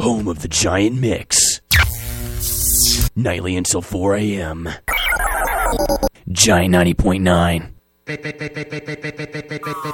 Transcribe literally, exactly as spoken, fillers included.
home of the Giant Mix. Nightly until four a.m. Giant ninety point nine.